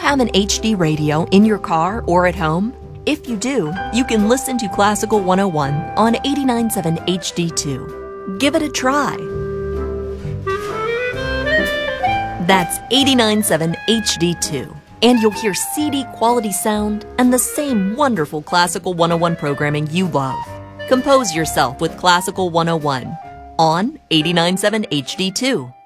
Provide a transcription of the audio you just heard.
have an HD radio in your car or at home? If you do, you can listen to Classical 101 on 89.7 HD2. Give it a try. That's 89.7 HD2. And you'll hear CD quality sound and the same wonderful Classical 101 programming you love. Compose yourself with Classical 101 on 89.7 HD2.